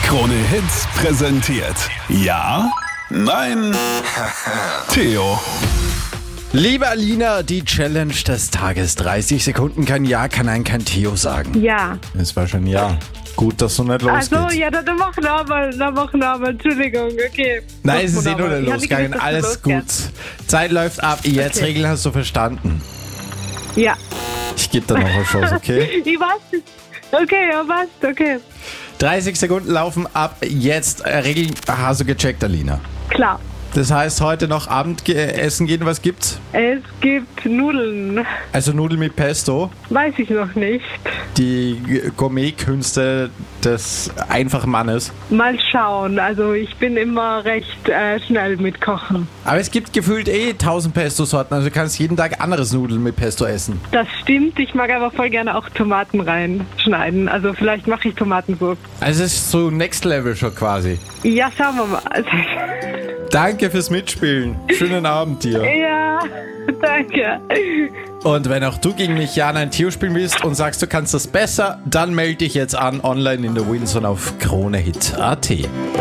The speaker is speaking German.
Krone Hits präsentiert. Ja? Nein? Theo. Liebe Alina, die Challenge des Tages. 30 Sekunden kein Ja, kann ein kein Theo sagen. Ja. Es war schon Ja. Gut, dass du nicht losgeht. Also, ja, dann mach nochmal. Entschuldigung, okay. Nein, es ist Mach nur noch nicht mal. losgegangen. Ich hab Alles nicht gut. gewusst, Zeit läuft ab. Jetzt Okay. Regeln hast du verstanden. Ja. Ich gebe dir noch eine Chance, okay? Ich weiß. Okay, ja, passt, okay. 30 Sekunden laufen ab. Jetzt Regeln hast du gecheckt, Alina. Klar. Das heißt, heute noch Abendessen gehen. Was gibt's? Es gibt Nudeln. Also Nudeln mit Pesto. Weiß ich noch nicht. Die Gourmet-Künste des einfachen Mannes. Mal schauen. Also ich bin immer recht schnell mit Kochen. Aber es gibt gefühlt 1000 Pesto-Sorten. Also du kannst jeden Tag anderes Nudeln mit Pesto essen. Das stimmt. Ich mag aber voll gerne auch Tomaten reinschneiden. Also vielleicht mache ich Tomatensauce. Also es ist so Next Level schon quasi. Ja, schauen wir mal. Danke fürs Mitspielen. Schönen Abend dir. Ja, danke. Und wenn auch du gegen mich Ja, Nein, Theo spielen willst und sagst, du kannst das besser, dann melde dich jetzt an online in der Winzone auf KroneHit.at.